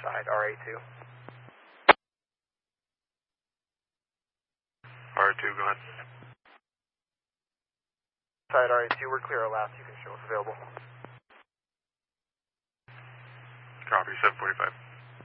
Side RA2. R2, go ahead. Side RA2, we're clear at last. You can show us available. Copy, 745.